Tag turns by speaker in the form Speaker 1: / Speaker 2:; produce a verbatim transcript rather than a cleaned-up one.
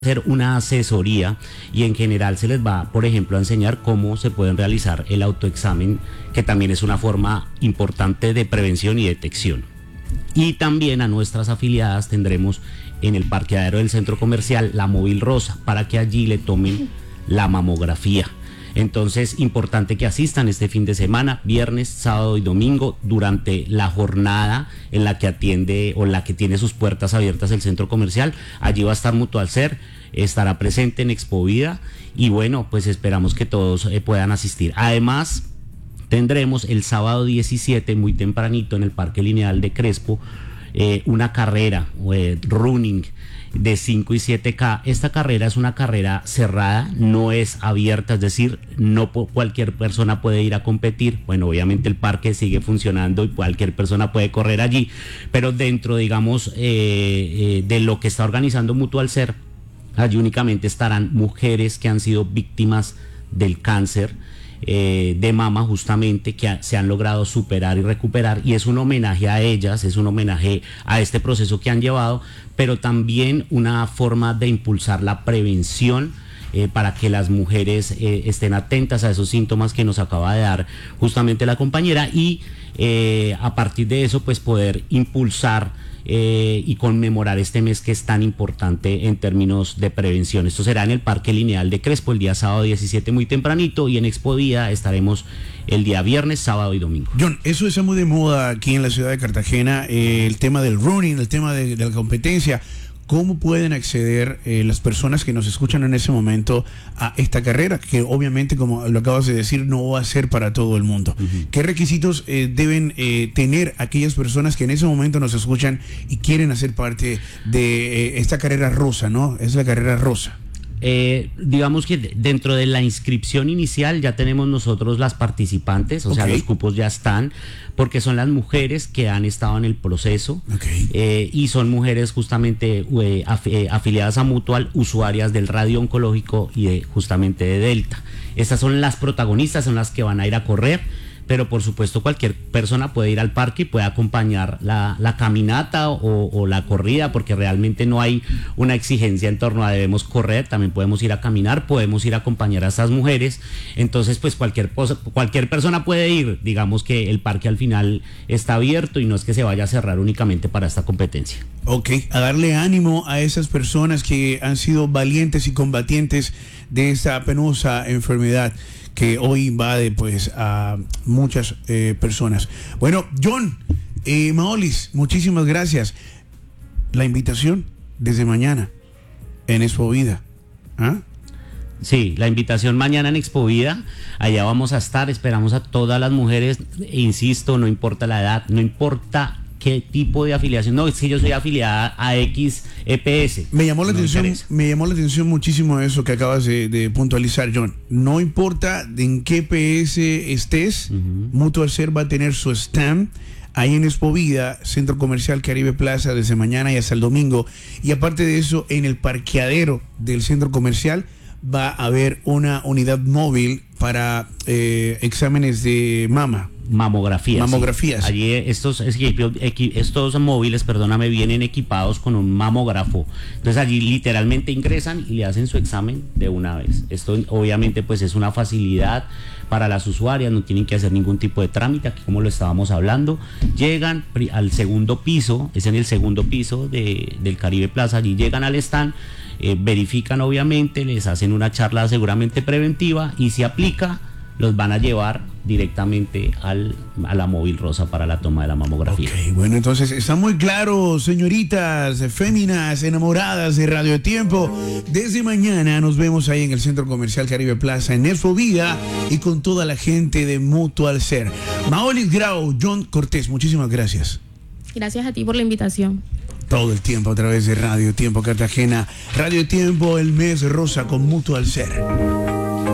Speaker 1: hacer una asesoría y en general se les va, por ejemplo, a enseñar cómo se pueden realizar el autoexamen, que también es una forma importante de prevención y detección. Y también a nuestras afiliadas tendremos en el parqueadero del centro comercial la móvil rosa para que allí le tomen la mamografía. Entonces, importante que asistan este fin de semana, viernes, sábado y domingo, durante la jornada en la que atiende o la que tiene sus puertas abiertas el centro comercial. Allí va a estar Mutualser, estará presente en Expovida y bueno, pues esperamos que todos eh, puedan asistir. Además, tendremos el sábado diecisiete, muy tempranito, en el Parque Lineal de Crespo, eh, una carrera, eh, running, de cinco y siete K. Esta carrera es una carrera cerrada, no es abierta, es decir, no cualquier persona puede ir a competir. Bueno, obviamente el parque sigue funcionando y cualquier persona puede correr allí, pero dentro, digamos, eh, eh, de lo que está organizando Mutualser, allí únicamente estarán mujeres que han sido víctimas del cáncer Eh, de mama, justamente, que a, se han logrado superar y recuperar, y es un homenaje a ellas, es un homenaje a este proceso que han llevado, pero también una forma de impulsar la prevención eh, para que las mujeres eh, estén atentas a esos síntomas que nos acaba de dar justamente la compañera, y eh, a partir de eso pues poder impulsar Eh, y conmemorar este mes que es tan importante en términos de prevención. Esto será en el Parque Lineal de Crespo el día sábado diecisiete muy tempranito, y en Expovida estaremos el día viernes, sábado y domingo.
Speaker 2: John, eso está muy de moda aquí en la ciudad de Cartagena, eh, el tema del running, el tema de, de la competencia. ¿Cómo pueden acceder eh, las personas que nos escuchan en ese momento a esta carrera? Que obviamente, como lo acabas de decir, no va a ser para todo el mundo. Uh-huh. ¿Qué requisitos eh, deben eh, tener aquellas personas que en ese momento nos escuchan y quieren hacer parte de eh, esta carrera rosa, ¿no? Es la carrera rosa.
Speaker 1: Eh, digamos que dentro de la inscripción inicial ya tenemos nosotros las participantes, o okay. sea, los cupos ya están, porque son las mujeres que han estado en el proceso, okay. eh, y son mujeres justamente eh, af eh, afiliadas a Mutual, usuarias del radio oncológico y de, justamente de Delta. Estas son las protagonistas, son las que van a ir a correr, pero por supuesto cualquier persona puede ir al parque y puede acompañar la, la caminata o, o la corrida, porque realmente no hay una exigencia en torno a debemos correr, también podemos ir a caminar, podemos ir a acompañar a estas mujeres. Entonces pues cualquier, cualquier persona puede ir, digamos que el parque al final está abierto y no es que se vaya a cerrar únicamente para esta competencia.
Speaker 2: Ok, a darle ánimo a esas personas que han sido valientes y combatientes de esta penosa enfermedad que hoy invade pues a muchas eh, personas. Bueno, John, eh, Maolis, muchísimas gracias. La invitación desde mañana en Expovida. ¿Ah?
Speaker 1: Sí, la invitación mañana en Expovida, allá vamos a estar, esperamos a todas las mujeres, insisto, no importa la edad, no importa qué tipo de afiliación. No, es que yo soy afiliada a X E P S.
Speaker 2: Me llamó la
Speaker 1: no
Speaker 2: atención, me llamó la atención muchísimo eso que acabas de, de puntualizar, John. No importa en qué E P S estés, uh-huh. Mutualser va a tener su stand ahí en Expovida, Centro Comercial Caribe Plaza, desde mañana y hasta el domingo. Y aparte de eso, en el parqueadero del centro comercial va a haber una unidad móvil para eh, exámenes de mama.
Speaker 1: Mamografías.
Speaker 2: Mamografías.
Speaker 1: Sí. Allí estos, estos móviles, perdóname, vienen equipados con un mamógrafo. Entonces allí literalmente ingresan y le hacen su examen de una vez. Esto obviamente pues es una facilidad para las usuarias, no tienen que hacer ningún tipo de trámite, aquí como lo estábamos hablando. Llegan al segundo piso, es en el segundo piso de, del Caribe Plaza, allí llegan al stand, eh, verifican obviamente, les hacen una charla seguramente preventiva y si aplica, los van a llevar directamente al, a la móvil rosa para la toma de la mamografía.
Speaker 2: Ok, bueno, entonces está muy claro, señoritas, féminas, enamoradas de Radio Tiempo. Desde mañana nos vemos ahí en el Centro Comercial Caribe Plaza, en Expovida, y con toda la gente de Mutualser. Maolis Grau, John Cortés, muchísimas gracias.
Speaker 3: Gracias a ti por la invitación.
Speaker 2: Todo el tiempo a través de Radio Tiempo Cartagena. Radio Tiempo, el mes rosa con Mutualser.